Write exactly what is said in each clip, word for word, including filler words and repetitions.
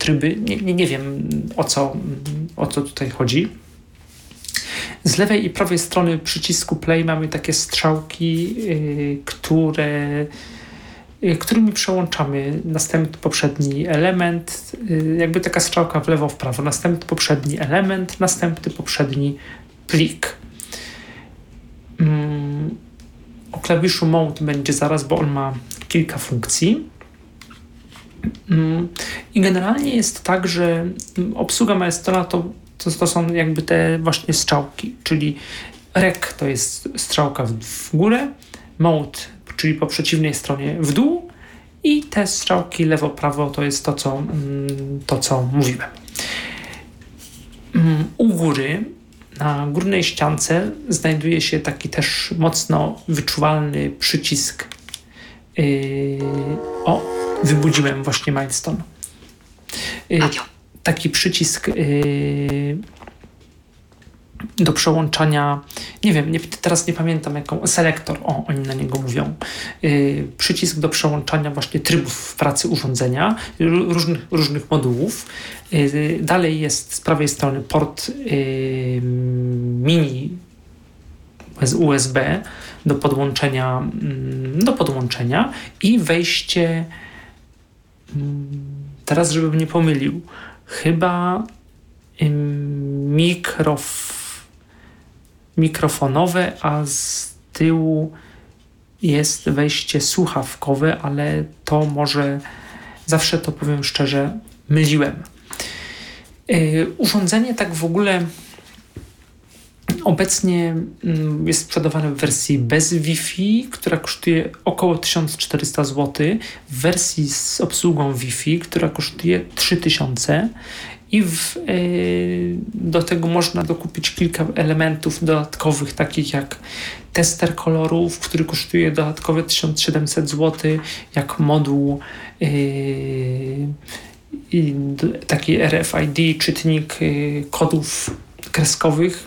tryby. Nie, nie, nie wiem o co, o co tutaj chodzi. Z lewej i prawej strony przycisku play mamy takie strzałki, yy, które, yy, którymi przełączamy następny poprzedni element, yy, jakby taka strzałka w lewo, w prawo, następny poprzedni element, następny poprzedni plik. Yy, o klawiszu mode będzie zaraz, bo on ma kilka funkcji. Yy, I generalnie jest tak, że obsługa Milestona to To, to są jakby te właśnie strzałki, czyli rec to jest strzałka w, w górę, mode, czyli po przeciwnej stronie w dół i te strzałki lewo-prawo to jest to, co, to, co mówiłem. U góry, na górnej ściance znajduje się taki też mocno wyczuwalny przycisk. Yy, o, wybudziłem właśnie Milestone. Yy, taki przycisk yy, do przełączania, nie wiem, nie, teraz nie pamiętam jaką, selektor, o, oni na niego mówią, yy, przycisk do przełączania właśnie trybów pracy urządzenia, różnych, różnych modułów. Yy, dalej jest z prawej strony port yy, mini z U S B do podłączenia, yy, do podłączenia i wejście, yy, teraz żebym nie pomylił, chyba ym, mikrof, mikrofonowe, a z tyłu jest wejście słuchawkowe, ale to może, zawsze to powiem szczerze, myliłem. Yy, urządzenie tak w ogóle obecnie yy, jest sprzedawane w wersji bez Wi-Fi, która kosztuje około tysiąc czterysta złotych, w wersji z obsługą Wi-Fi, która kosztuje trzy tysiące i w, yy, do tego można dokupić kilka elementów dodatkowych, takich jak tester kolorów, który kosztuje dodatkowe tysiąc siedemset złotych, jak moduł yy, i taki R F I D, czytnik yy, kodów kreskowych.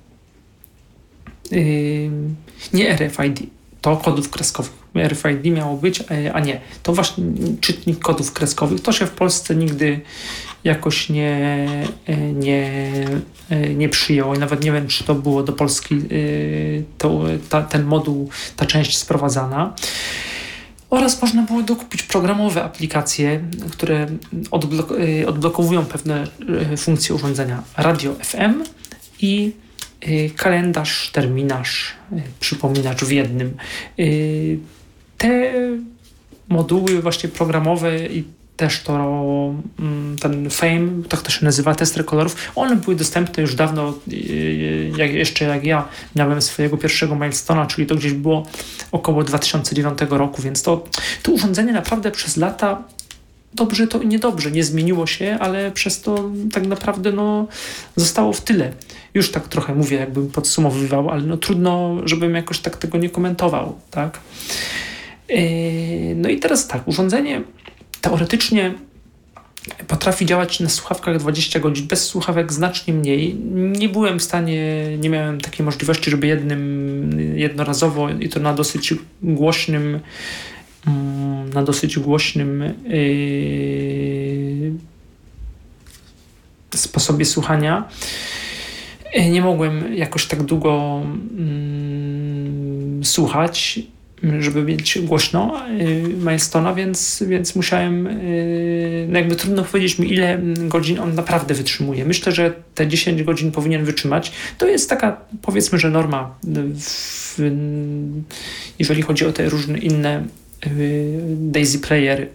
Yy, nie R F I D, to kodów kreskowych. R F I D miało być, a nie. To właśnie czytnik kodów kreskowych. To się w Polsce nigdy jakoś nie, nie, nie przyjęło. I nawet nie wiem, czy to było do Polski to, ta, ten moduł, ta część sprowadzana. Oraz można było dokupić programowe aplikacje, które odblok- odblokowują pewne funkcje urządzenia. Radio F M i kalendarz, terminarz, przypominacz w jednym. Te moduły właśnie programowe i też to ten Fame, tak to się nazywa, tester kolorów, one były dostępne już dawno, jak, jeszcze jak ja miałem swojego pierwszego Milestona, czyli to gdzieś było około dwa tysiące dziewiątego roku, więc to, to urządzenie naprawdę przez lata dobrze to i niedobrze, nie zmieniło się, ale przez to tak naprawdę no, zostało w tyle. Już tak trochę mówię, jakbym podsumowywał, ale no trudno, żebym jakoś tak tego nie komentował, tak? Yy, no i teraz tak, urządzenie teoretycznie potrafi działać na słuchawkach dwadzieścia godzin, bez słuchawek znacznie mniej. Nie byłem w stanie, nie miałem takiej możliwości, żeby jednym, jednorazowo i to na dosyć głośnym na dosyć głośnym yy, sposobie słuchania. Nie mogłem jakoś tak długo yy, słuchać, żeby mieć głośno yy, Milestona, więc, więc musiałem, yy, no jakby trudno powiedzieć mi, ile godzin on naprawdę wytrzymuje. Myślę, że te dziesięć godzin powinien wytrzymać. To jest taka, powiedzmy, że norma, w, jeżeli chodzi o te różne inne Daisy Playery.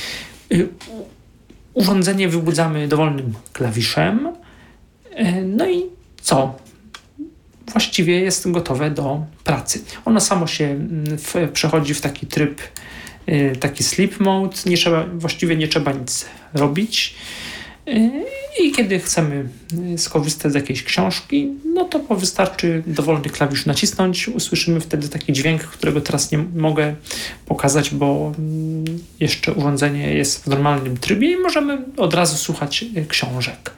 Urządzenie wybudzamy dowolnym klawiszem. No i co? Właściwie jest gotowe do pracy. Ono samo się w, przechodzi w taki tryb, taki sleep mode. Nie trzeba, właściwie nie trzeba nic robić. I kiedy chcemy skorzystać z jakiejś książki, no to wystarczy dowolny klawisz nacisnąć. Usłyszymy wtedy taki dźwięk, którego teraz nie mogę pokazać, bo jeszcze urządzenie jest w normalnym trybie i możemy od razu słuchać książek.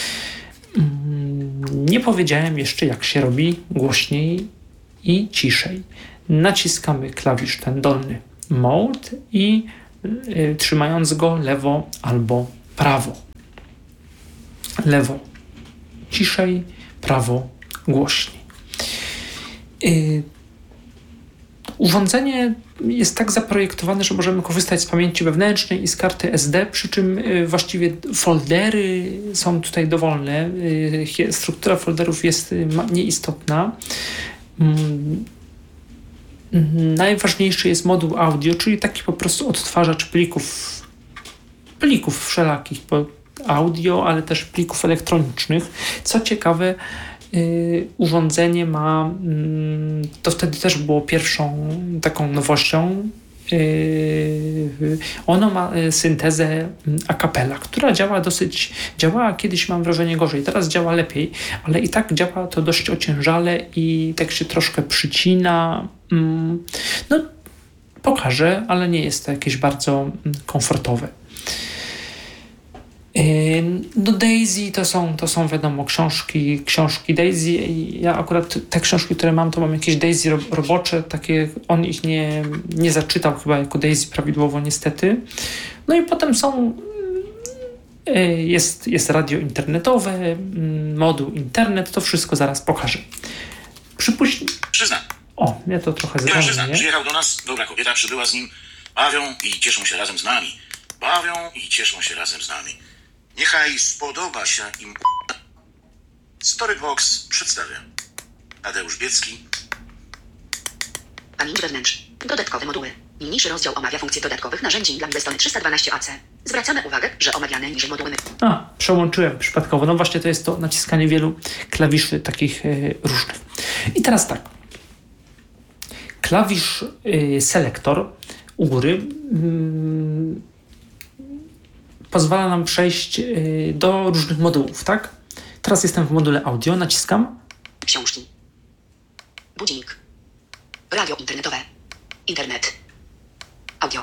Nie powiedziałem jeszcze, jak się robi głośniej i ciszej. Naciskamy klawisz ten dolny mode i y, trzymając go lewo albo prawo. lewo ciszej, prawo głośniej. Yy, urządzenie jest tak zaprojektowane, że możemy korzystać z pamięci wewnętrznej i z karty S D, przy czym yy, właściwie foldery są tutaj dowolne. Yy, struktura folderów jest yy, nieistotna. Yy, Najważniejszy jest moduł audio, czyli taki po prostu odtwarzacz plików, plików wszelakich, bo audio, ale też plików elektronicznych. Co ciekawe, yy, urządzenie ma, yy, to wtedy też było pierwszą taką nowością, yy, ono ma syntezę a cappella, która działa dosyć, działała kiedyś, mam wrażenie, gorzej, teraz działa lepiej, ale i tak działa to dość ociężale i tak się troszkę przycina. Yy, no, pokażę, ale nie jest to jakieś bardzo komfortowe. No Daisy to są, to są wiadomo książki, książki Daisy. Ja akurat te książki, które mam, to mam jakieś Daisy ro- robocze, takie, on ich nie, nie zaczytał chyba jako Daisy prawidłowo niestety. No i potem są, jest, jest radio internetowe, moduł internet, to wszystko zaraz pokażę. Przypuść... Przyznam. O, ja to trochę Mężczyzna zwolnię. przyjechał do nas, dobra kobieta przybyła z nim, bawią i cieszą się razem z nami. Bawią i cieszą się razem z nami. Niechaj spodoba się im. Storybox przedstawia. Tadeusz Biecki. Pamięć wewnętrzna. Dodatkowe moduły. Niniejszy rozdział omawia funkcje dodatkowych narzędzi dla Milestone trzysta dwanaście A C. Zwracamy uwagę, że omawiane niżej moduły. A, przełączyłem przypadkowo. No właśnie to jest to naciskanie wielu klawiszy takich y, różnych. I teraz tak. Klawisz y, selektor u góry y, pozwala nam przejść y, do różnych modułów, tak? Teraz jestem w module audio, naciskam. Książki. Budzik. Radio internetowe. Internet. Audio.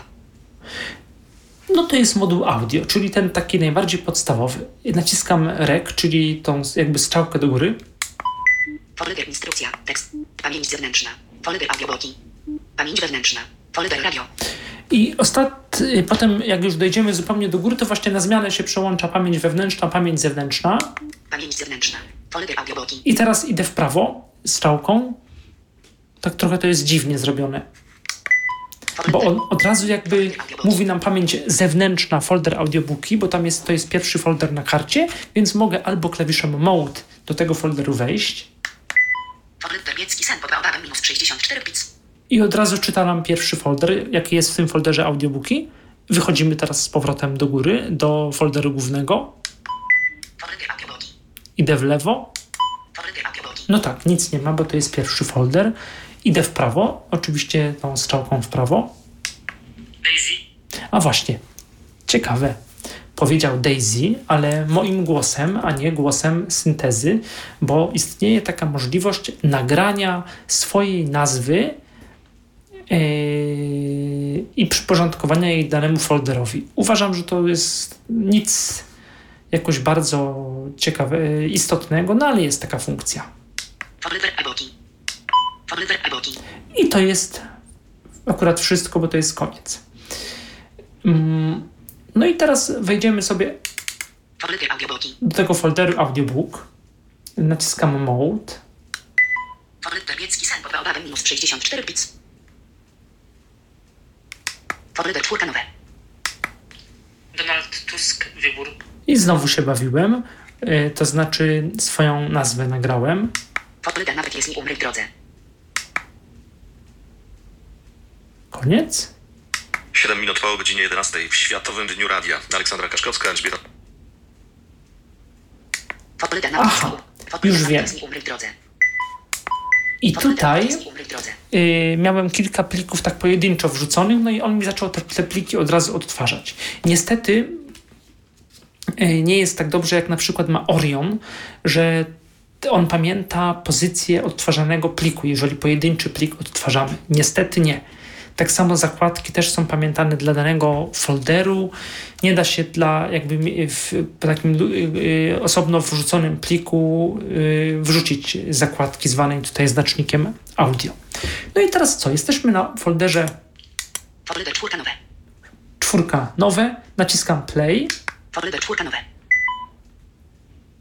No to jest moduł audio, czyli ten taki najbardziej podstawowy. Naciskam rec, czyli tą jakby strzałkę do góry. Folder instrukcja. Tekst. Pamięć zewnętrzna. Folder audiobloki. Pamięć wewnętrzna. Folder radio. I ostat... potem jak już dojdziemy zupełnie do góry, to właśnie na zmianę się przełącza pamięć wewnętrzna, pamięć zewnętrzna. Pamięć zewnętrzna. Folder audiobloki. I teraz idę w prawo strzałką. Tak trochę to jest dziwnie zrobione. Bo on od razu jakby mówi nam pamięć zewnętrzna, folder audiobooki, bo tam jest, to jest pierwszy folder na karcie, więc mogę albo klawiszem Mode do tego folderu wejść. Folder Biecki sen pod obawem minus sześćdziesiąt cztery bits. I od razu czyta nam pierwszy folder, jaki jest w tym folderze audiobooki. Wychodzimy teraz z powrotem do góry, do folderu głównego. Folder audiobloki. Idę w lewo. Folder audiobloki. No tak, nic nie ma, bo to jest pierwszy folder. Idę w prawo, oczywiście tą strzałką w prawo. Daisy. A właśnie, ciekawe. Powiedział Daisy, ale moim głosem, a nie głosem syntezy, bo istnieje taka możliwość nagrania swojej nazwy yy, i przyporządkowania jej danemu folderowi. Uważam, że to jest nic jakoś bardzo ciekawe, istotnego, no ale jest taka funkcja. Folder audiobloki. Folder audiobloki. I to jest akurat wszystko, bo to jest koniec. No i teraz wejdziemy sobie Folder audiobloki. do tego folderu audiobook. Naciskam Mode. Folder Biecki sen pod obawem minus sześćdziesiąt cztery bits. Folder czwórka nowe. Donald Tusk, wybór. I znowu się bawiłem. Yy, to znaczy swoją nazwę nagrałem. Folder nawet jest mi umry w drodze. Koniec. siedem minut po godzinie jedenastej w Światowym Dniu Radia. Aleksandra Kaszkowska, Elżbieta. Folder nawet jest mi Aha, Folder już nawet wiem. jest mi umry w drodze. I Folder tutaj nawet jest mi umry w drodze. yy, miałem kilka plików tak pojedynczo wrzuconych, no i on mi zaczął te, te pliki od razu odtwarzać. Niestety yy, nie jest tak dobrze, jak na przykład ma Orion, że on pamięta pozycję odtwarzanego pliku, jeżeli pojedynczy plik odtwarzamy. Niestety nie. Tak samo zakładki też są pamiętane dla danego folderu. Nie da się dla jakby w takim yy, osobno wrzuconym pliku yy, wrzucić zakładki zwanej tutaj znacznikiem audio. No i teraz co? Jesteśmy na folderze Folder czwórka nowe. czwórka nowe. Naciskam play. Folder czwórka nowe.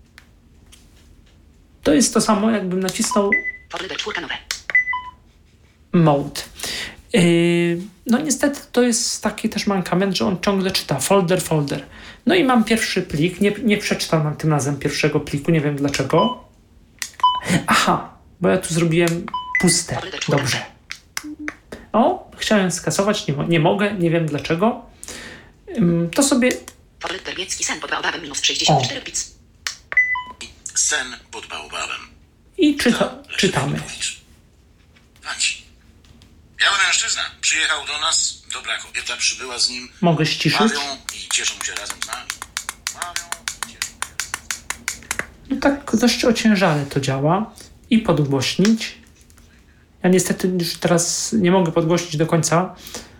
To jest to samo, jakbym nacisnął Folder czwórka nowe. Mode. Yy, no niestety to jest taki też mankament, że on ciągle czyta folder, folder. No i mam pierwszy plik, nie, nie przeczytał nam tym razem pierwszego pliku, nie wiem dlaczego. Aha, bo ja tu zrobiłem puste. Dobrze. O, chciałem skasować, nie, mo- nie mogę, nie wiem dlaczego. Ym, to sobie... Folder niemiecki sen pod baobabem minus sześćdziesiąt cztery bits. Sen pod baobabem. I czyta, czytamy. Patrz. Biały mężczyzna przyjechał do nas, dobra kobieta przybyła z nim. Mogę ściszyć. Bawią i cieszą się razem z nami. Bawią i cieszą się. No tak dość ociężale to działa. I podgłośnić. Ja niestety już teraz nie mogę podgłośnić do końca.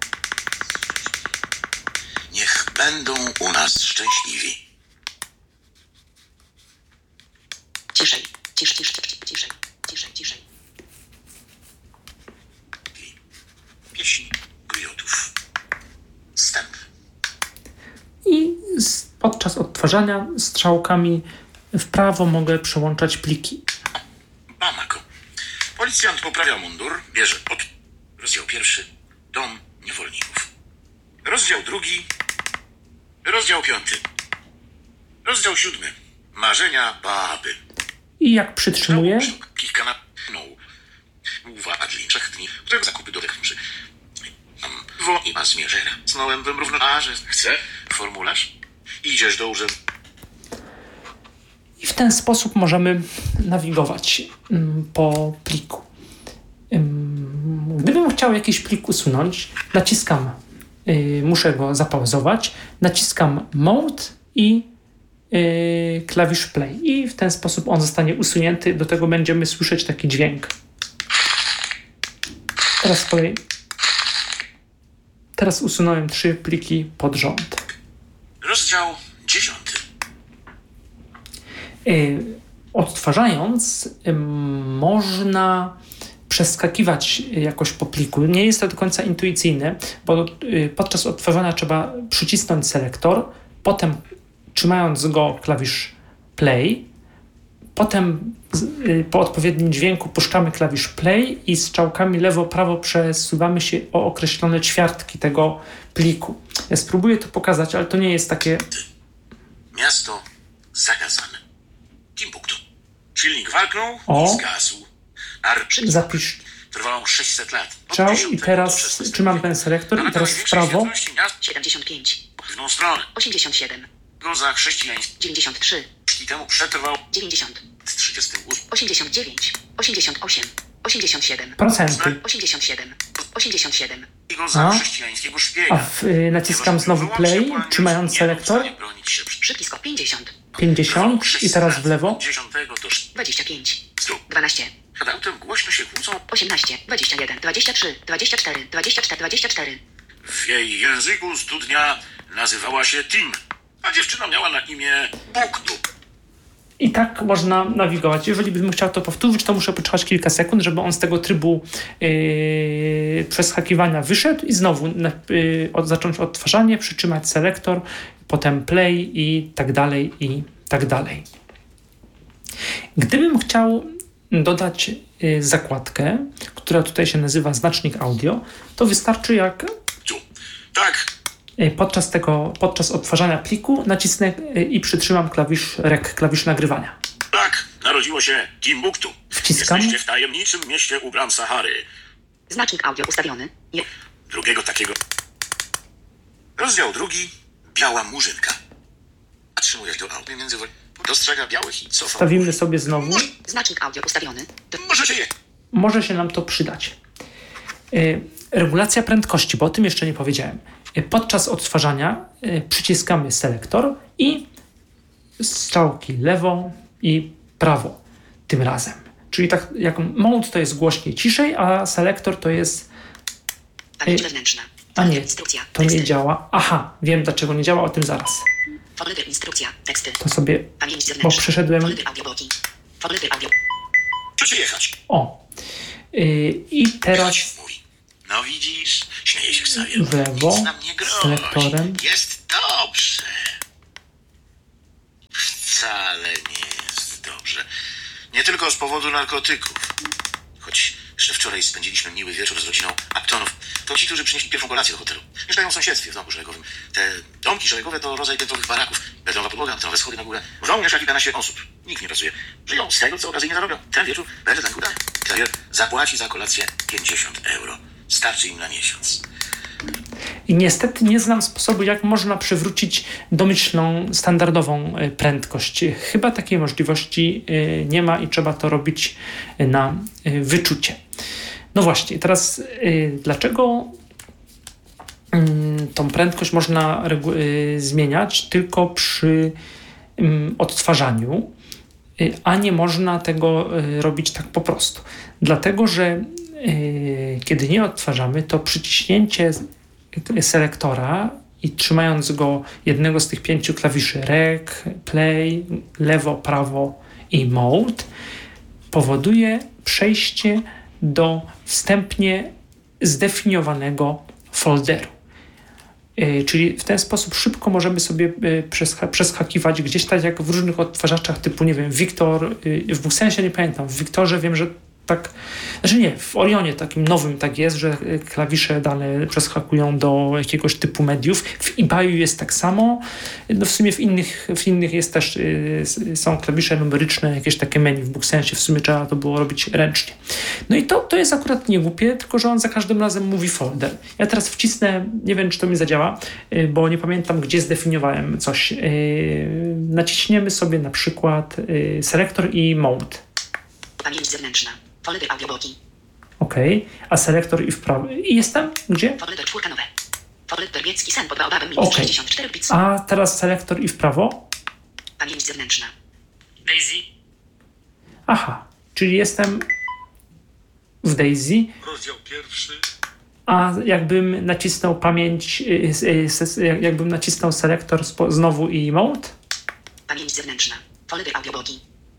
Niech będą u nas szczęśliwi. Ciszej, cisz, cisz, cisz, ciszej, ciszej, ciszej. Pieśń griotów. Wstęp. I z, podczas odtwarzania strzałkami w prawo mogę przełączać pliki. Bamako. Policjant poprawia mundur, bierze pod. Rozdział pierwszy. Dom niewolników. Rozdział drugi. Rozdział piąty. Rozdział siódmy. Marzenia baby. I jak przytrzymuję, Kilka na... No. Uwadli trzech dni, którego zakupy do tych mszy. Wo i ma zmierzenia. Znałem bym równoważę. Chcę? Formularz? Idziesz do urzędu. i w ten sposób możemy nawigować ym, po pliku. Ym, Gdybym chciał jakiś plik usunąć, naciskam, yy, muszę go zapauzować, naciskam Mode i yy, klawisz Play. I w ten sposób on zostanie usunięty. Do tego będziemy słyszeć taki dźwięk. Teraz z kolei Teraz usunąłem trzy pliki pod rząd. Rozdział dziesiąty. Yy, odtwarzając, yy, można przeskakiwać jakoś po pliku. Nie jest to do końca intuicyjne, bo yy, podczas odtwarzania trzeba przycisnąć selektor, potem trzymając go klawisz play, potem yy, po odpowiednim dźwięku puszczamy klawisz play i strzałkami lewo-prawo przesuwamy się o określone ćwiartki tego pliku. Ja spróbuję to pokazać, ale to nie jest takie... Miasto zakazane. Timbuktu. Silnik walknął O. i zgasł. Ar... Zapisz Trwało sześćset lat. Od strzał i dziesiątego do teraz szesnastego trzymam wieku. ten selektor A i na teraz w największej prawo. świetności miast siedemdziesiąt pięć, w inną stronę. osiemdziesiąt siedem, Go za chrześcijaństwo dziewięćdziesiąt trzy, i temu przetrwał dziewięćdziesiąt, w trzydziestym ósmym. osiemdziesiąt dziewięć, osiemdziesiąt osiem, osiemdziesiąt siedem, Procenty. osiemdziesiąt siedem, osiemdziesiąt siedem, I go za A? chrześcijańskiego A szpiega. w, y, naciskam znowu play, trzymając selektor. przycisk pięćdziesiąt, pięćdziesiąt i teraz w lewo. dziesiątego do dwadzieścia pięć, stu. dwanaście, Nad autem głośno się kłócą. osiemnaście, dwadzieścia jeden, dwadzieścia trzy, dwadzieścia cztery, dwadzieścia cztery, dwadzieścia cztery. W jej języku studnia nazywała się Tim, a dziewczyna miała na imię Buktu. I tak można nawigować. Jeżeli bym chciał to powtórzyć, to muszę poczekać kilka sekund, żeby on z tego trybu yy, przeskakiwania wyszedł i znowu yy, od, zacząć odtwarzanie, przytrzymać selektor, potem play i tak dalej, i tak dalej. Gdybym chciał dodać yy, zakładkę, która tutaj się nazywa znacznik audio, to wystarczy jak Tu. Tak, yy, podczas tego, podczas odtwarzania pliku nacisnę yy, i przytrzymam klawisz rec, klawisz nagrywania. tak, narodziło się Timbuktu. Wciskam. Jesteście w tajemniczym mieście u bram Sahary. Znacznik audio ustawiony. Je- Drugiego takiego. Rozdział drugi. Biała murzynka. Patrzymy do auty między... Dostrzega białych i cofa. Stawimy sobie znowu. Znacznik audio ustawiony. D- Możecie je. Może się nam to przydać. Yy, regulacja prędkości, bo o tym jeszcze nie powiedziałem. Yy, podczas odtwarzania yy, przyciskamy selektor i strzałki lewo i prawo tym razem. Czyli tak jak mode to jest głośniej, ciszej, a selektor to jest... Pamięć Ej, wewnętrzna. A nie, Instrukcja. to nie Teksty. działa. Aha, wiem dlaczego nie działa, o tym zaraz. Folder instrukcja. Teksty. To sobie... Pamięć Bo zewnętrzna. przeszedłem... Folder audiobloki. Folder audio. Możecie jechać. O. Yy, I teraz... Mówi. No widzisz, śmieje się Xavier. W lewo, Nic nam nie grozi. selektorem. Jest dobrze. Wcale nie jest dobrze. Nie tylko z powodu narkotyków. Choć jeszcze wczoraj spędziliśmy miły wieczór z rodziną Uptonów. To ci, którzy przynieśli pierwszą kolację do hotelu. Mieszkają w sąsiedztwie w domku szeregowym. Te domki szeregowe to rodzaj piętrowych baraków. Betonowa podłoga, betonowe schody na górę. Żołnierz jak kilkanaście osób. Nikt nie pracuje. Żyją z tego, co okazyjnie zarobią. Ten wieczór będzie dla nich udany. Klawier zapłaci za kolację pięćdziesiąt euro. Starczy im na miesiąc. I niestety nie znam sposobu, jak można przywrócić domyślną, standardową prędkość. Chyba takiej możliwości nie ma i trzeba to robić na wyczucie. No właśnie, teraz dlaczego tą prędkość można regu- zmieniać tylko przy odtwarzaniu, a nie można tego robić tak po prostu? Dlatego, że kiedy nie odtwarzamy, to przyciśnięcie selektora i trzymając go jednego z tych pięciu klawiszy rec, play, lewo, prawo i mode powoduje przejście do wstępnie zdefiniowanego folderu. Czyli w ten sposób szybko możemy sobie przeska- przeskakiwać gdzieś tak jak w różnych odtwarzaczach typu, nie wiem, Victor, w BookSensie nie pamiętam, w Victorze wiem, że tak, znaczy nie, w Orionie takim nowym tak jest, że klawisze dane przeskakują do jakiegoś typu mediów. W eBayu jest tak samo. No w sumie w innych, w innych jest też, y, są klawisze numeryczne, jakieś takie menu w BookSensie. W sumie trzeba to było robić ręcznie. No i to, to jest akurat nie głupie, tylko że on za każdym razem mówi folder. Ja teraz wcisnę, nie wiem czy to mi zadziała, y, bo nie pamiętam gdzie zdefiniowałem coś. Y, naciśniemy sobie na przykład y, selektor i mode. Pamięć zewnętrzna. Folder audioboki. Okej, okay. A selektor i w prawo. I jestem gdzie? Folder czwórka nowe. Folder wiecki sen pod baobabem minus Okay. sześćdziesiąt cztery bits. A teraz selektor i w prawo? Pamięć zewnętrzna. Daisy. Aha, czyli jestem w Daisy. Rozdział pierwszy. A jakbym nacisnął pamięć, jakbym nacisnął selektor znowu i mode? Pamięć zewnętrzna. Folder audioboki.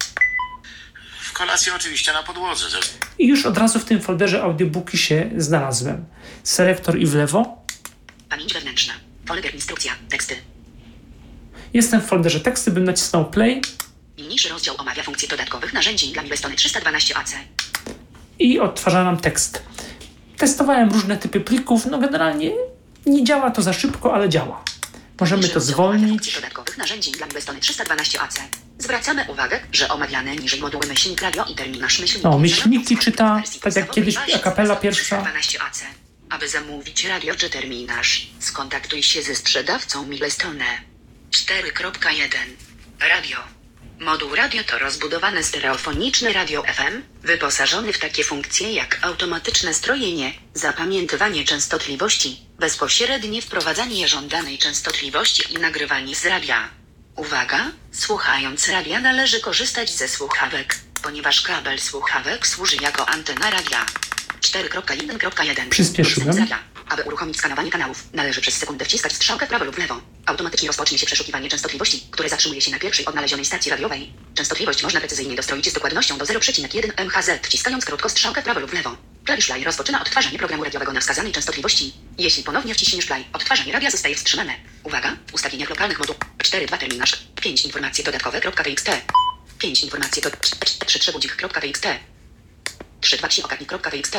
W kolację oczywiście na podłodze. I już od razu w tym folderze audiobooki się znalazłem. Selektor i w lewo. Pamięć wewnętrzna. Folder instrukcja. Teksty. Jestem w folderze teksty, bym nacisnął play. Niniejszy rozdział omawia funkcje dodatkowych narzędzi dla Milestone trzysta dwanaście A C. I odtwarza nam tekst. Testowałem różne typy plików. No generalnie nie działa to za szybko, ale działa. Możemy to zwolnić. Dodatkowych narzędzi dla Milestone trzysta dwanaście A C. Zwracamy uwagę, że omawiane niżej moduły myślnik radio i terminarz myślniki. O, myślniki czyta, tak jak kiedyś a cappella pierwsza. dwanaście A C. Aby zamówić radio czy terminarz, skontaktuj się ze sprzedawcą Milestone. cztery kropka jeden. Radio. Moduł radio to rozbudowane stereofoniczne radio F M, wyposażony w takie funkcje jak automatyczne strojenie, zapamiętywanie częstotliwości, bezpośrednie wprowadzanie żądanej częstotliwości i nagrywanie z radia. Uwaga, słuchając radia należy korzystać ze słuchawek, ponieważ kabel słuchawek służy jako antena radia. cztery kropka jeden kropka jeden. Przyspieszyłem. Aby uruchomić skanowanie kanałów, należy przez sekundę wciskać strzałkę w prawo lub w lewo. Automatycznie rozpocznie się przeszukiwanie częstotliwości, które zatrzymuje się na pierwszej odnalezionej stacji radiowej. Częstotliwość można precyzyjnie dostroić z dokładnością do zero przecinek jeden megaherca, wciskając krótko strzałkę w prawo lub w lewo. Klawisz play rozpoczyna odtwarzanie programu radiowego na wskazanej częstotliwości. Jeśli ponownie wciśniesz play, odtwarzanie radia zostaje wstrzymane. Uwaga, w ustawieniach lokalnych moduł cztery dwa terminarz, pięć informacje dodatkowe.txt, pięć informacje do trzy trzy budzik.txt, trzy dwa trzy okatnik.txt,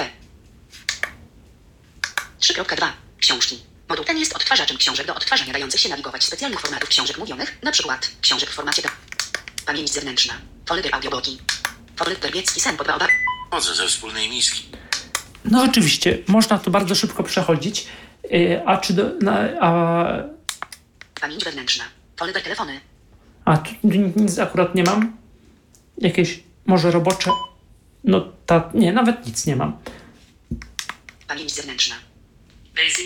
trzy kropka dwa. Książki. Moduł ten jest odtwarzaczem książek do odtwarzania dających się nawigować specjalnych formatów książek mówionych, na przykład książek w formacie D. Pamięć zewnętrzna. Folder audioboki. Folder wiecki sen pod baobab. Chodzę ze wspólnej miski. No oczywiście, można to bardzo szybko przechodzić. A czy do... Na, a, Pamięć wewnętrzna. Folder telefony. a tu nic akurat nie mam? Jakieś może robocze? No ta... Nie, nawet nic nie mam. Pamięć zewnętrzna. Daisy.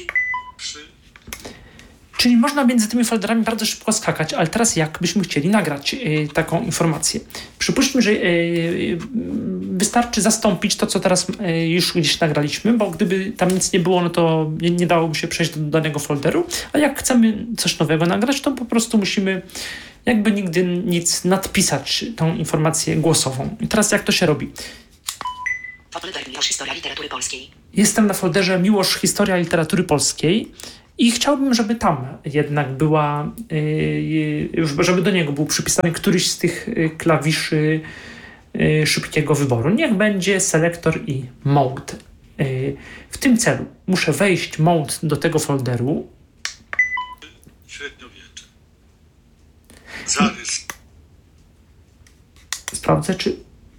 Czyli można między tymi folderami bardzo szybko skakać, ale teraz jak byśmy chcieli nagrać y, taką informację? Przypuśćmy, że y, wystarczy zastąpić to, co teraz y, już gdzieś nagraliśmy, bo gdyby tam nic nie było, no to nie, nie dałoby się przejść do danego folderu, a jak chcemy coś nowego nagrać, to po prostu musimy jakby nigdy nic nadpisać tą informację głosową. I teraz jak to się robi? Folder Miłosz Historia Literatury Polskiej. Jestem na folderze Miłosz Historia Literatury Polskiej i chciałbym, żeby tam jednak była, yy, żeby do niego był przypisany któryś z tych klawiszy y, szybkiego wyboru. Niech będzie selektor i mode. Y, w tym celu muszę wejść mode do tego folderu. Średniowiecze. Zarys. Sprawdzę, czy...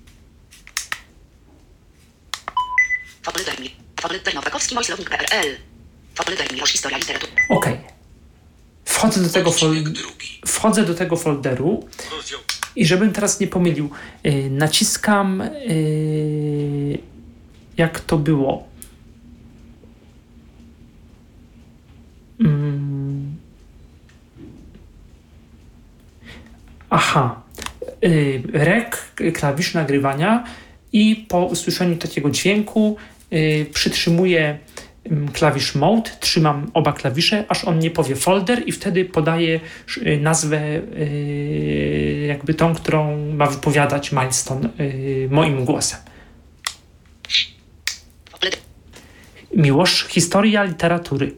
Folder mi. Folder Nowakowski, mój słownik kropka p r l. Folder Miłosz, historia literatury. Okej. Wchodzę do tego fol... Odcinek drugi. Wchodzę do tego folderu Rozdział. i żebym teraz nie pomylił, y, naciskam y, jak to było. Mm. Aha. Y, rek, klawisz nagrywania i po usłyszeniu takiego dźwięku y, przytrzymuję klawisz Mode, trzymam oba klawisze, aż on nie powie folder i wtedy podaję nazwę yy, jakby tą, którą ma wypowiadać Milestone yy, moim głosem. Miłosz, historia literatury.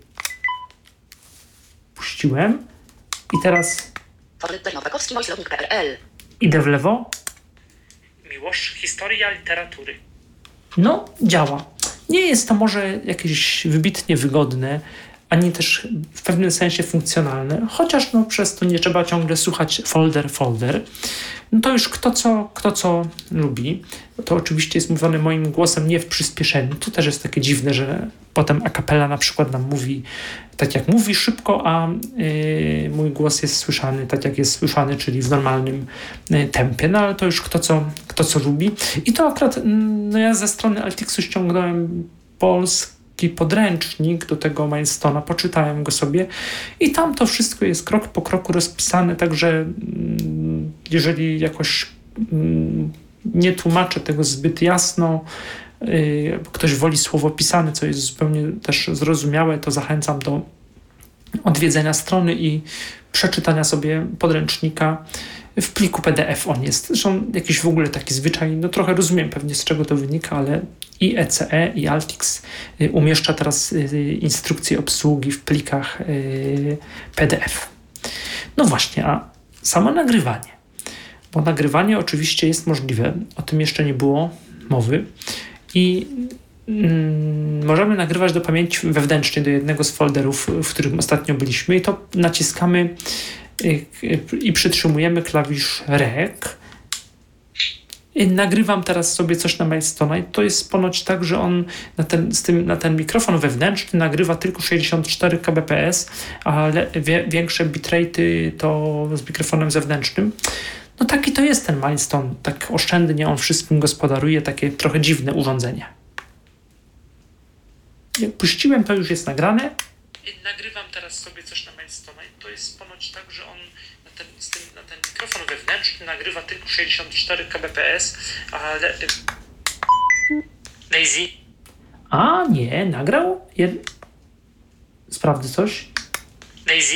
Puściłem i teraz Folder Nowakowski, mój słownik kropka p r l. idę w lewo. Miłosz, historia literatury. No, działa. Nie jest to może jakieś wybitnie wygodne, ani też w pewnym sensie funkcjonalne, chociaż no, przez to nie trzeba ciągle słuchać folder, folder. No to już kto co, kto co lubi. To oczywiście jest mówione moim głosem, nie w przyspieszeniu. To też jest takie dziwne, że potem a cappella na przykład nam mówi tak jak mówi szybko, a yy, mój głos jest słyszany tak jak jest słyszany, czyli w normalnym yy, tempie. No ale to już kto co, kto co lubi. I to akurat no ja ze strony Altixu ściągnąłem polski podręcznik do tego Milestone'a, poczytałem go sobie i tam to wszystko jest krok po kroku rozpisane, także jeżeli jakoś nie tłumaczę tego zbyt jasno, ktoś woli słowo pisane, co jest zupełnie też zrozumiałe, to zachęcam do odwiedzenia strony i przeczytania sobie podręcznika. W pliku P D F on jest. Zresztą jakiś w ogóle taki zwyczaj, no trochę rozumiem pewnie z czego to wynika, ale i E C E, i Altix umieszcza teraz instrukcje obsługi w plikach P D F. No właśnie, a samo nagrywanie. Bo nagrywanie oczywiście jest możliwe, o tym jeszcze nie było mowy i mm, możemy nagrywać do pamięci wewnętrznej, do jednego z folderów, w którym ostatnio byliśmy i to naciskamy i przytrzymujemy klawisz rek. I nagrywam teraz sobie coś na Milestone'a i to jest ponoć tak, że on na ten, z tym, na ten mikrofon wewnętrzny nagrywa tylko sześćdziesiąt cztery kilobitów, ale wie, większe bitrate'y to z mikrofonem zewnętrznym. No taki to jest ten Milestone, tak oszczędnie on wszystkim gospodaruje, takie trochę dziwne urządzenie. Jak puściłem, to już jest nagrane. I nagrywam teraz sobie coś na Milestone'a i to jest ponoć tak, że on na ten, z tym, na ten mikrofon wewnętrzny nagrywa tylko sześćdziesiąt cztery kilobitów, ale... Lazy. A nie, nagrał? Jed... Sprawdzę coś. Lazy.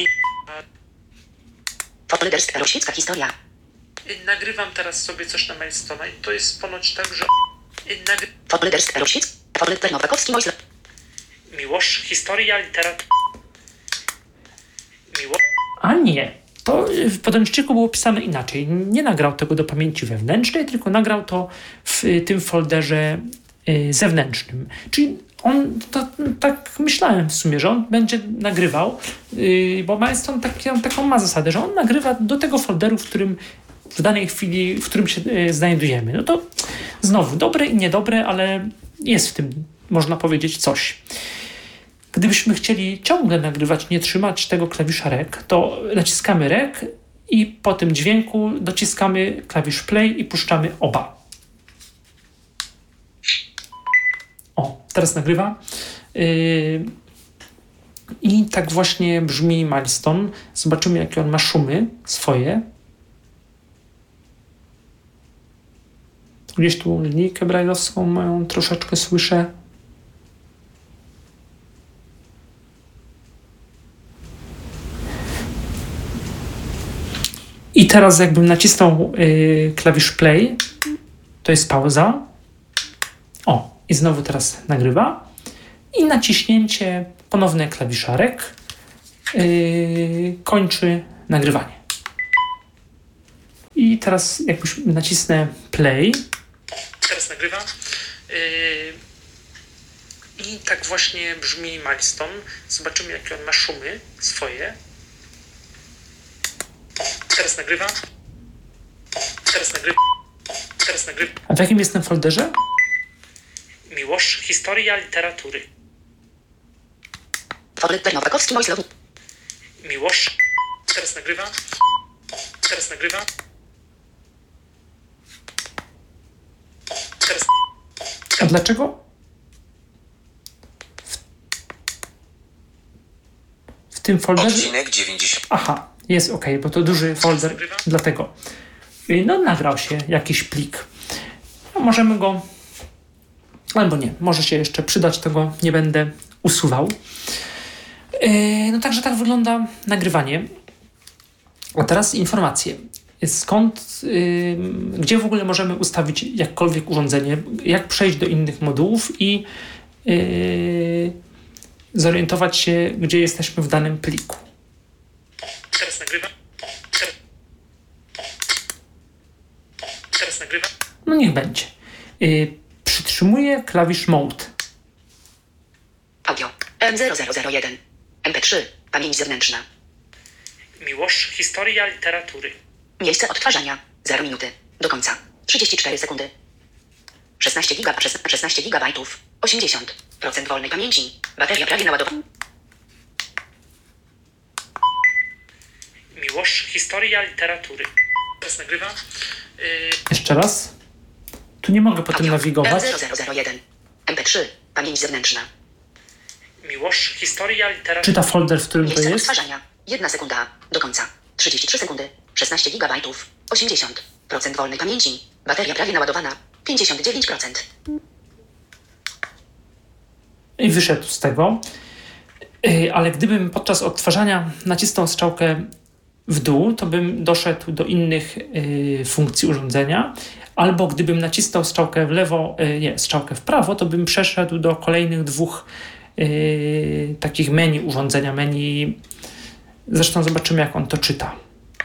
Folder Rosicka historia. I nagrywam teraz sobie coś na Milestone'a i to jest ponoć tak, że... I nagry... Folder Rosicka. Folder Nowakowski, mój słownik. Miłosz, historia literatury. Miło... A nie, to w podręczniku było pisane inaczej. Nie nagrał tego do pamięci wewnętrznej, tylko nagrał to w tym folderze y, zewnętrznym. Czyli on, to, tak myślałem w sumie, że on będzie nagrywał, y, bo Milestone tak, taką ma zasadę, że on nagrywa do tego folderu, w którym w danej chwili, w którym się y, znajdujemy. No to znowu dobre i niedobre, ale jest w tym, można powiedzieć, coś. Gdybyśmy chcieli ciągle nagrywać, nie trzymać tego klawisza rek, to naciskamy rek i po tym dźwięku dociskamy klawisz play i puszczamy oba. O, teraz nagrywa. Yy, I tak właśnie brzmi Milestone. Zobaczymy, jakie on ma szumy swoje. Gdzieś tu linijkę brajlowską moją troszeczkę słyszę. I teraz jakbym nacisnął yy, klawisz play, to jest pauza. O, i znowu teraz nagrywa. I naciśnięcie ponowne klawisza rek yy, kończy nagrywanie. I teraz jakbyś nacisnę play, nagrywa. Yy, I tak właśnie brzmi Milestone. Zobaczymy, jakie on ma szumy swoje. O, teraz nagrywa. O, teraz nagrywa. Teraz nagrywa. A w jakim jest tym folderze? Miłosz, historia literatury. Folder Nowakowski, Mojslow. Miłosz. Teraz nagrywa. O, teraz nagrywa. O, teraz. O, a dlaczego? W, w tym folderze. Odcinek dziewięćdziesiąt. Aha, jest ok, bo to duży folder, dlatego. No, nagrał się jakiś plik. No, możemy go. Albo nie, może się jeszcze przydać, tego nie będę usuwał. Yy, no także tak wygląda nagrywanie. A teraz informacje. Skąd, yy, gdzie w ogóle możemy ustawić jakkolwiek urządzenie, jak przejść do innych modułów i yy, zorientować się, gdzie jesteśmy w danym pliku. Teraz nagrywa. Teraz nagrywa. No niech będzie. Yy, przytrzymuję klawisz Mode. Audio M zero zero zero jeden. M P trzy. Pamięć zewnętrzna. Miłosz, historia literatury. Miejsce odtwarzania. zero minuty. Do końca. trzydzieści cztery sekundy. szesnaście giga, szesnaście gigabajtów. osiemdziesiąt procent wolnej pamięci. Bateria prawie naładowana. Miłosz, historia literatury. Teraz nagrywa. Yy... Jeszcze raz. Tu nie mogę potem Audio nawigować. M zero zero zero jeden. M P trzy. Pamięć zewnętrzna. Miłosz, historia literatury. Czyta folder, w którym Miejsce to jest. odtwarzania. jedna sekunda. Do końca. trzydzieści trzy sekundy. szesnaście gigabajtów. osiemdziesiąt procent wolnej pamięci. Bateria prawie naładowana. pięćdziesiąt dziewięć procent. I wyszedł z tego. Yy, ale gdybym podczas odtwarzania nacisnął strzałkę w dół, to bym doszedł do innych yy, funkcji urządzenia. Albo gdybym nacisnął strzałkę w lewo, yy, nie, strzałkę w prawo, to bym przeszedł do kolejnych dwóch yy, takich menu urządzenia. Menu. Zresztą zobaczymy, jak on to czyta.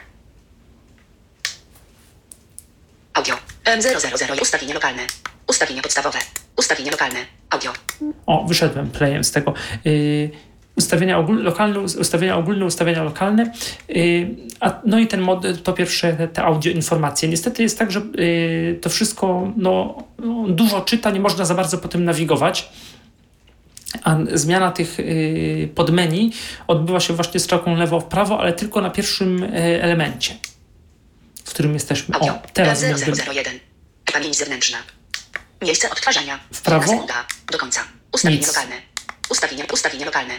Audio. M zero zero zero. Ustawienia lokalne. Ustawienia podstawowe. Ustawienia lokalne. Audio. O, wyszedłem playem z tego. Yy, ustawienia ogólne, lokalne, ustawienia ogólne, ustawienia lokalne. Yy, a, no i ten mod, po pierwsze te, te audio informacje. Niestety jest tak, że yy, to wszystko no, no, dużo czyta, nie można za bardzo po tym nawigować. A zmiana tych yy, podmenu odbywa się właśnie strzałką lewo w prawo, ale tylko na pierwszym yy, elemencie, w którym jesteśmy. Audio. O, teraz zero zero zero jeden. Pamięć zewnętrzna. Miejsce odtwarzania. W prawo. jedna sekunda. Do końca. Ustawienia Nic. lokalne. Ustawienia, ustawienia lokalne.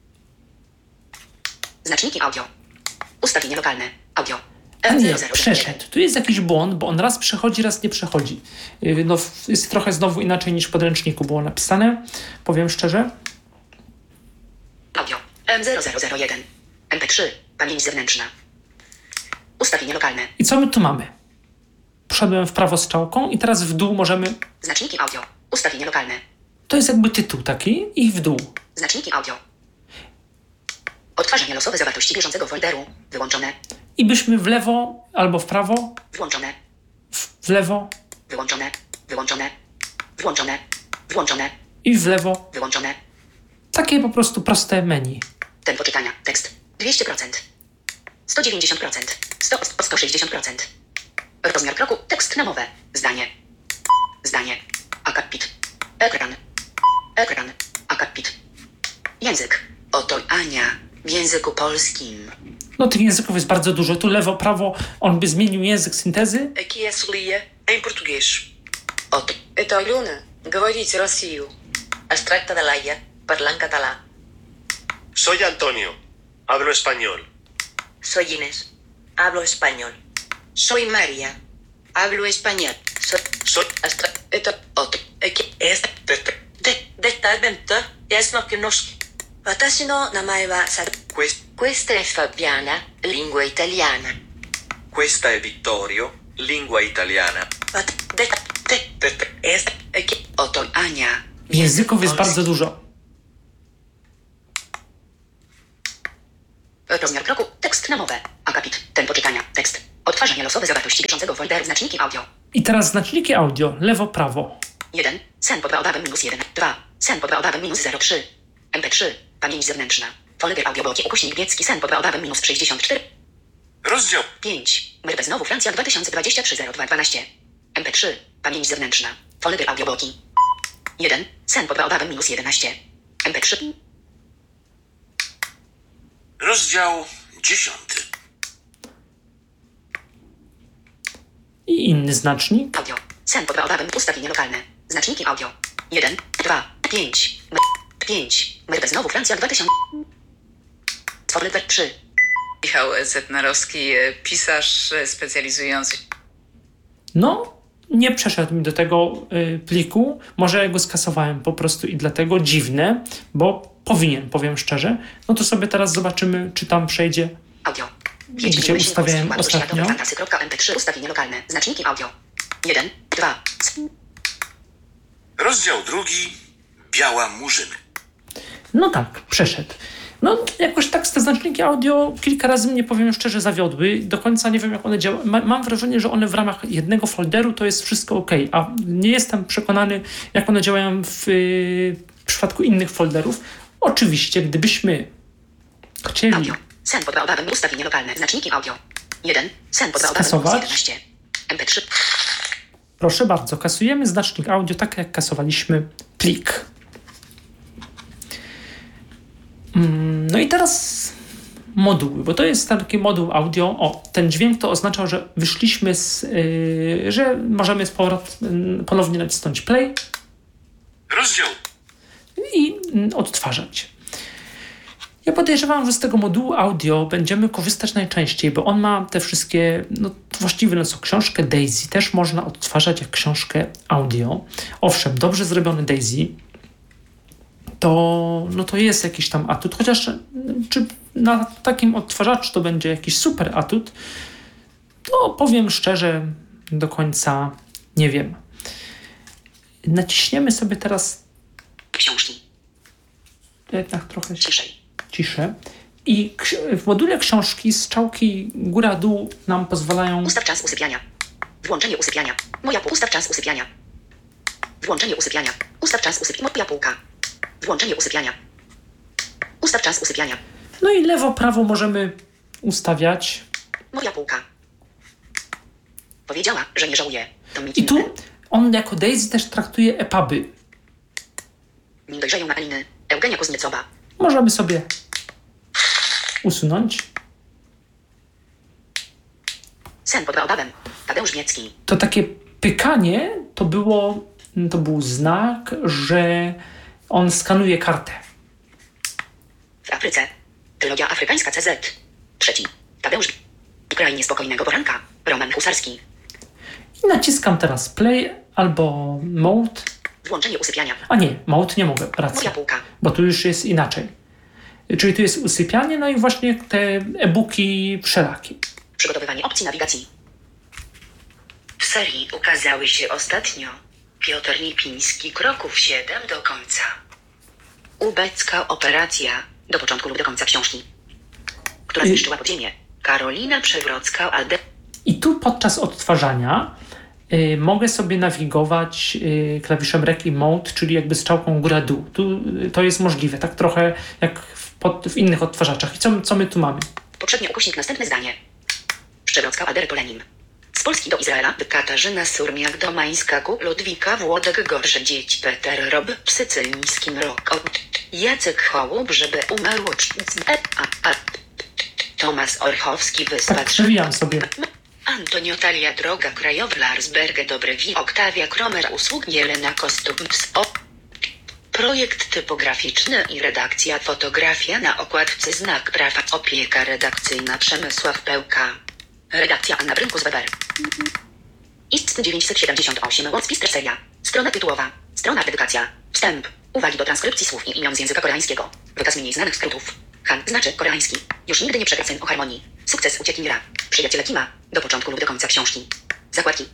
Znaczniki audio. Ustawienia lokalne. Audio. A M nie, zero zero zero jeden. przeszedł. Tu jest jakiś błąd, bo on raz przechodzi, raz nie przechodzi. Yy, No, jest trochę znowu inaczej niż w podręczniku było napisane, powiem szczerze. Audio. M zero zero zero jeden. M P trzy. Pamięć zewnętrzna. Ustawienia lokalne. I co my tu mamy? Poszedłem w prawo strzałką i teraz w dół możemy... Znaczniki audio. Ustawienia lokalne. To jest jakby tytuł taki i w dół. Znaczniki audio. Odtwarzanie losowe zawartości bieżącego folderu. Wyłączone. I byśmy w lewo albo w prawo, Włączone. w lewo Wyłączone. Wyłączone. Włączone. Włączone. i w lewo. Wyłączone. Takie po prostu proste menu. Tempo czytania. Tekst. dwieście procent. sto dziewięćdziesiąt procent. sto, sto sześćdziesiąt procent. Rozmiar kroku. Tekst na mowę. Zdanie. Zdanie. Akapit. Ekran. Ekran. Akapit. Język. Oto Ania. W języku polskim. No tych języków jest bardzo dużo. Tu lewo, prawo, on by zmienił język syntezy. Aqui é Solia, em português. Oto. Это Алена, говорите Россию. Es tracta de Laia, parlar en català. Soy Antonio. Hablo español. Soy Inés, hablo español. Soy Maria. Hablo español. Soy... Soy... Es tra... Это... Oto. Aqui es... De, De... Detta venta es no que nos... Watashi no namae wa Sa... quest- Questa è Fabiana, lingua italiana. Questa è Vittorio, lingua italiana. Wat... De... De... de, Es... Aqui... Oto Ania. Języków jest bardzo dużo. Rozmiar kroku. Tekst na mowę. Akapit. Tempo czytania. Tekst. Odtwarzanie losowe zawartości bieżącego folderu. Znaczniki audio. I teraz znaczniki audio, lewo, prawo. jeden. Sen pod obawem minus jeden. dwa. Sen pod obawem minus zero trzy. M P trzy. Pamięć zewnętrzna. Folder audioboki ukośnik biecki sen pod obawem minus sześćdziesiąt cztery. Rozdział pięć. Myrbe znowu Francja dwa tysiące dwadzieścia trzy zero dwa dwanaście. M P trzy. Pamięć zewnętrzna. Folder audioboki. jeden. Sen pod obawem minus jedenaście. M P trzy. Rozdział dziesiąty. I inny znacznik. Audio. Sen pod obawem ustawienie lokalne. Znaczniki audio. jeden, dwa, pięć. pięć. Myrbe znowu Francja dwa tysiące. Folder trzy. Michał Zetnarowski, pisarz specjalizujący się. No, nie przeszedł mi do tego y, pliku. Może ja go skasowałem po prostu i dlatego dziwne, bo powinien, powiem szczerze. No to sobie teraz zobaczymy, czy tam przejdzie. Audio. Gdzie ustawiałem ostatnio. M P trzy ustawienie lokalne. Znaczniki audio. jeden, dwa. Rozdział drugi. Biała murzyna. No tak, przeszedł. No jakoś tak te znaczniki audio kilka razy mnie, powiem szczerze, zawiodły. Do końca nie wiem, jak one działają. Ma, mam wrażenie, że one w ramach jednego folderu to jest wszystko ok, a nie jestem przekonany, jak one działają w, yy, w przypadku innych folderów. Oczywiście, gdybyśmy chcieli Audio. Sen pod obawem ustawienie lokalne. Znaczniki audio. jeden. Sen pod obawem Skasować. jedenaście. M P trzy. Proszę bardzo, kasujemy znacznik audio tak, jak kasowaliśmy plik. No i teraz moduły, bo to jest taki moduł audio. O, ten dźwięk to oznacza, że wyszliśmy z, yy, że możemy z powrót, yy, ponownie nacisnąć play Rozdział i yy, odtwarzać. Ja podejrzewam, że z tego modułu audio będziemy korzystać najczęściej, bo on ma te wszystkie, no właściwie no co, książkę Daisy też można odtwarzać jak książkę audio. Owszem, dobrze zrobiony Daisy, to, no to jest jakiś tam atut, chociaż czy na takim odtwarzaczu to będzie jakiś super atut, to powiem szczerze, do końca nie wiem. Naciśniemy sobie teraz Książki. jednak trochę Ciszej. ciszę i w module książki strzałki góra-dół nam pozwalają... Ustaw czas usypiania. Włączenie usypiania. Moja półka. Ustaw czas usypiania. Włączenie usypiania. Ustaw czas usypiania. Moja półka. Włączenie usypiania. Ustaw czas usypiania. No i lewo-prawo możemy ustawiać. Moja półka. Powiedziała, że nie żałuje. To mi I tu on jako Daisy też traktuje epuby. Nim dojrzeją na Eliny. Eugenia Kuzniecowa. Możemy sobie usunąć. Sen pod obawem. Tadeusz Miecki. To takie pykanie to było, to był znak, że on skanuje kartę. W Afryce. Trylogia afrykańska C Z. Trzeci. Tadeusz. W krainie spokojnego poranka. Roman Husarski. I naciskam teraz play albo mode. Włączenie usypiania. A nie, mode nie mogę, Moja racja. półka. Bo tu już jest inaczej. Czyli tu jest usypianie, no i właśnie te e-booki wszelakie. Przygotowywanie opcji nawigacji. W serii ukazały się ostatnio Piotr Lipiński Kroków siedem do końca. Ubecka operacja Do początku lub do końca książki. Która I- zniszczyła podziemie. Karolina Przewrocka A D. I tu podczas odtwarzania y, mogę sobie nawigować y, klawiszem rec i mode, czyli jakby strzałką góra-dół. Tu y, to jest możliwe, tak trochę jak w, pod, w innych odtwarzaczach. I co, co my tu mamy? Poprzednie ukośnik następne zdanie. Przewrocka Ader Tolenim. Z Polski do Izraela. Katarzyna Surmiak-Domańska Ku Ludwika Włodek Gorsze Dzieci Peter Rob w sycylijskim rok. Jacek Hołub, żeby umarł. A, a, Tomasz Orchowski Tak, Wyspa przewijam sobie. Antonio Talia Droga Krajowa Larsberg Dobre Wi Oktawia Kromer Usług Jelena Kostups o projekt typograficzny i redakcja fotografia na okładce znak prawa opieka redakcyjna Przemysław Pełka. Redakcja Anna Brynkus-Weber. Ist dziewięćset siedemdziesiąt osiem Łącki Streseria. Strona tytułowa. Strona edukacja. Wstęp. Uwagi do transkrypcji słów i imion z języka koreańskiego. Wykaz mniej znanych skrótów. Han znaczy koreański. Już nigdy nie przegra syn o harmonii. Sukces uciekiniera. Przyjaciele Kima. Do początku lub do końca książki. Zakładki.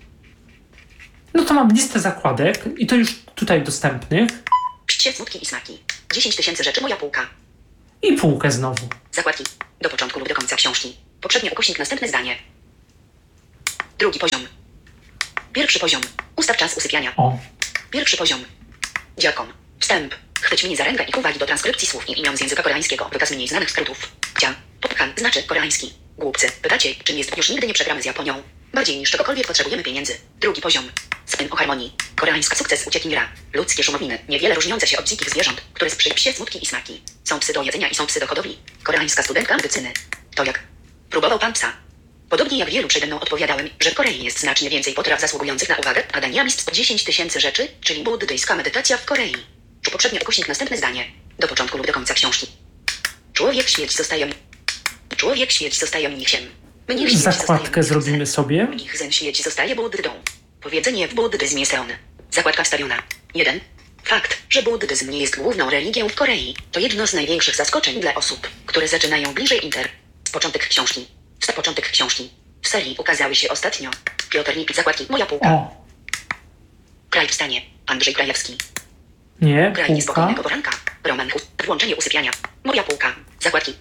No to mam listę zakładek i to już tutaj dostępnych. Czcie, smutki i smaki. dziesięć tysięcy rzeczy moja półka. I półkę znowu. Zakładki. Do początku lub do końca książki. Poprzednie ukośnik następne zdanie. Drugi poziom. Pierwszy poziom. Ustaw czas usypiania. O, Pierwszy poziom. Dziakom. Wstęp. Chwyć mnie za rękę i uwagi do transkrypcji słów i imion z języka koreańskiego. Wykaz mniej znanych skrótów. Dzia. Popkan znaczy koreański. Głupcy. Pytacie, czym jest już nigdy nie przegramy z Japonią. Bardziej niż czegokolwiek potrzebujemy pieniędzy. Drugi poziom. Spin o harmonii. Koreańska sukces uciekiniera. Ludzkie szumowiny. Niewiele różniące się od dzikich zwierząt, które sprzyj psie smutki i smaki. Są psy do jedzenia i są psy do hodowli. Koreańska studentka medycyny. To jak? Próbował pan psa? Podobnie jak wielu przede mną odpowiadałem, że w Korei jest znacznie więcej potraw zasługujących na uwagę, a dania jest dziesięć tysięcy rzeczy, czyli buddyjska medytacja w Korei. Czy poprzednio ukośnik następne zdanie. Do początku lub do końca książki. Człowiek śmierć zostaje... Człowiek śmierć zostaje mnichem. Mnich śmierć Zakładkę zostaje zrobimy sobie. Mnich zen śmierć zostaje buddydą. Powiedzenie w buddyzmie seon. Zakładka wstawiona. jeden. Fakt, że buddyzm nie jest główną religią w Korei, to jedno z największych zaskoczeń dla osób, które zaczynają bliżej inter. Początek książki. Wsta początek książki. W serii ukazały się ostatnio. Piotr Nipit, zakładki. Moja półka. O, Kraj w stanie. Andrzej Krajewski. nie, Kraj półka. niespokojnego poranka. Roman Hus. Włączenie usypiania. Moja półka. Zakładki.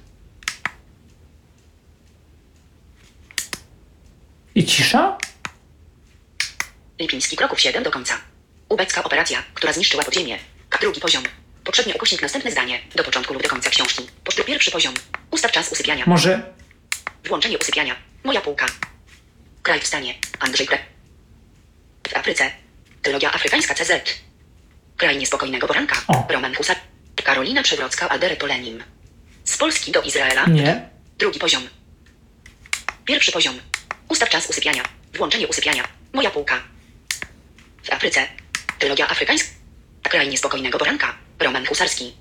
I cisza? Lipiński kroków siedem do końca. Ubecka operacja, która zniszczyła podziemie. Drugi poziom. Poprzednio ukośnik następne zdanie. Do początku lub do końca książki. Po pierwszy poziom. Ustaw czas usypiania. Może Włączenie usypiania. Moja półka. Kraj w stanie. Andrzej Kre. W Afryce. Trylogia afrykańska C Z. Kraj niespokojnego poranka. O. Roman Husar. Karolina Przewrocka Aldere Polenim. Z Polski do Izraela. nie. Drugi poziom. Pierwszy poziom. Ustaw czas usypiania. Włączenie usypiania. Moja półka. W Afryce. Trylogia afrykańska. Kraj niespokojnego poranka. Roman Husarski.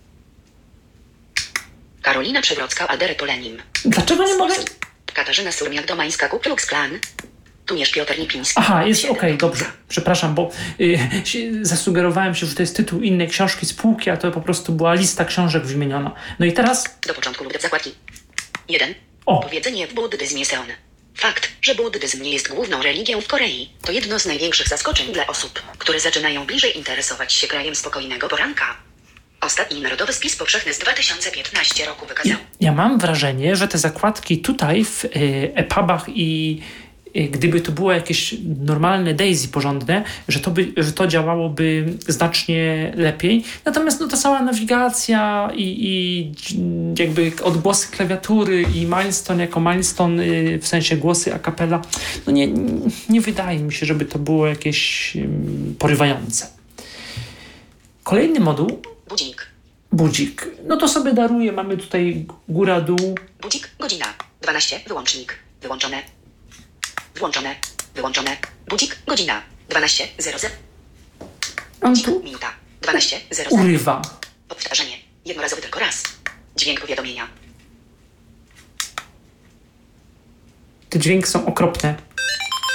Karolina Przewrocka Aldere Polenim. Dlaczego nie mogę... Katarzyna Surmiak-Domańska, Ku Klux Klan. Tumiesz Piotr Lipiński. Aha, jest Siedem okej, do dobrze. końca. Przepraszam, bo y, się, zasugerowałem się, że to jest tytuł innej książki z półki, a to po prostu była lista książek wymieniona. No i teraz... Do początku lub do zakładki. jeden. O, Powiedzenie w buddyzmie seon. Fakt, że buddyzm nie jest główną religią w Korei, to jedno z największych zaskoczeń dla osób, które zaczynają bliżej interesować się krajem spokojnego poranka. Ostatni Narodowy Spis Powszechny z dwa tysiące piętnastego roku wykazał. ja mam wrażenie, że te zakładki tutaj w y, e-pubach i y, gdyby to było jakieś normalne Daisy porządne, że to, by, że to działałoby znacznie lepiej. Natomiast no, ta cała nawigacja i, i jakby odgłosy klawiatury i milestone jako milestone, y, w sensie głosy a cappella, no nie, nie wydaje mi się, żeby to było jakieś y, porywające. Kolejny moduł, Budzik. budzik. No to sobie daruję, mamy tutaj góra, dół. Budzik, godzina. dwanaście, wyłącznik. Wyłączone. Włączone. Wyłączone. Budzik, godzina. dwanaście, zero zero. On Budzik, tu minuta. dwanaście, zero zero. urywa. Powtarzanie. Jednorazowy tylko raz. Dźwięk powiadomienia. Te dźwięki są okropne.